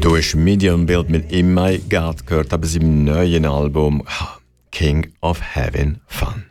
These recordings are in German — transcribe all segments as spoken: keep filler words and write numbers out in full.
Du hast Medium Build mit In My God gehört, aber seinem neuen Album King of Having Fun.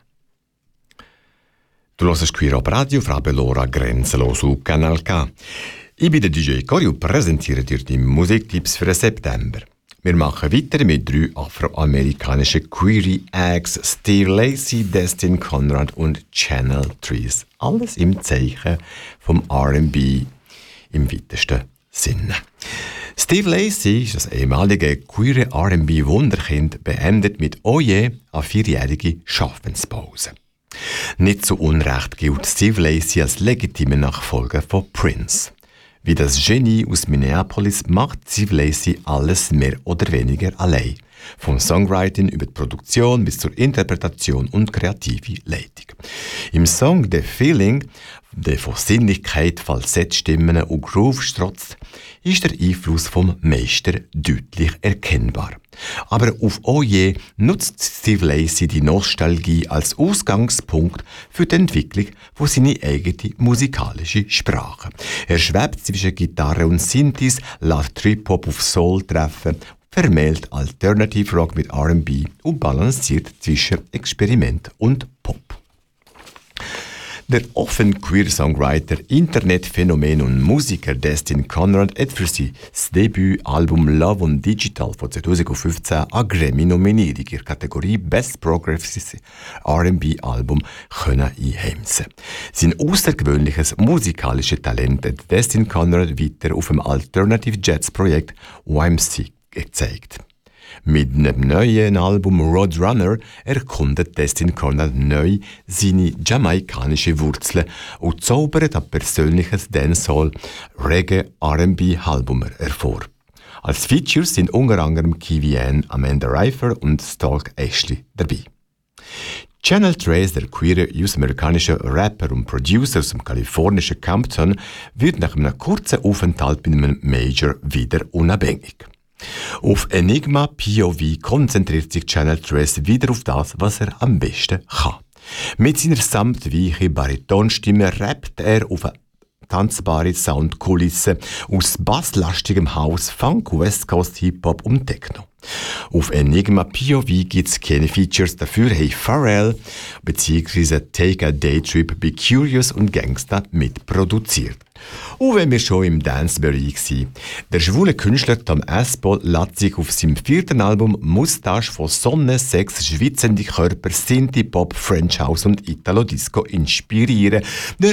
Du hörst Queer Up Radio, Frau Belora, grenzenlos auf Kanal K. Ich bin der D J Cory und präsentiere dir die Musiktipps für den September. Wir machen weiter mit drei afroamerikanischen Queer-Acts: Steve Lacy, Destin Conrad und Channel Trees. Alles im Zeichen vom R and B im weitesten Sinne. Steve Lacy ist das ehemalige queere R and B-Wunderkind, beendet mit Oje eine vierjährige Schaffenspause. Nicht zu Unrecht gilt Steve Lacy als legitimer Nachfolger von Prince. Wie das Genie aus Minneapolis macht Steve Lacy alles mehr oder weniger allein. Vom Songwriting über die Produktion bis zur Interpretation und kreative Leitung. Im Song «The Feeling», der von Sinnlichkeit, Falsettstimmen und Groove strotzt, ist der Einfluss vom Meister deutlich erkennbar. Aber auf Oje nutzt Steve Lacy die Nostalgie als Ausgangspunkt für die Entwicklung von seiner eigenen musikalischen Sprache. Er schwebt zwischen Gitarre und Synthes, lässt Trip-Hop auf Soul treffen, vermählt Alternative Rock mit R and B und balanciert zwischen Experiment und Pop. Der offen queer Songwriter, Internetphänomen und Musiker Destin Conrad hat für sein Debütalbum Love on Digital von zweitausendfünfzehn eine Grammy-Nominierung in der Kategorie Best Progressive R and B Album können einheimsen. Sein außergewöhnliches musikalisches Talent hat Destin Conrad weiter auf dem Alternative Jazz Projekt Y M C gezeigt. Mit einem neuen Album Roadrunner erkundet Destin Conrad neu seine jamaikanische Wurzeln und zaubert ein persönliches Dancehall Reggae R and B Album hervor. Als Features sind unter anderem Kiwi Ann, Amanda Reifer und Stalk Ashley dabei. Channel Trees, der queere US-amerikanische Rapper und Producer aus dem kalifornischen Compton, wird nach einem kurzen Aufenthalt bei einem Major wieder unabhängig. Auf Enigma P O V konzentriert sich Channel Trees wieder auf das, was er am besten kann. Mit seiner samtweichen Baritonstimme rappt er auf eine tanzbare Soundkulisse aus basslastigem House, Funk, West Coast Hip-Hop und Techno. Auf Enigma P O V gibt es keine Features, dafür haben Pharrell bzw. Take a Day Trip bei Curious und Gangsta mitproduziert. Und wenn wir schon im Dance-Bereich sind, der schwule Künstler Tom Asbol lässt sich auf seinem vierten Album Moustache von Sonne, Sex, schwitzende Körper, Synthie-Pop, French House und Italo-Disco inspirieren. Der